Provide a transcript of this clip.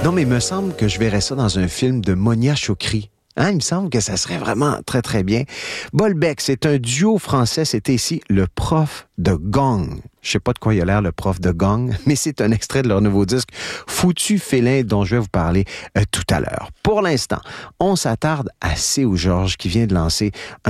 Non, mais il me semble que je verrais ça dans un film de Monia Chokri. Hein, il me semble que ça serait vraiment très, très bien. Bolbec, c'est un duo français. C'était ici le prof de Gong. Je sais pas de quoi il a l'air, le prof de Gong, mais c'est un extrait de leur nouveau disque Foutu félin dont je vais vous parler tout à l'heure. Pour l'instant, on s'attarde à Seu Georges qui vient de lancer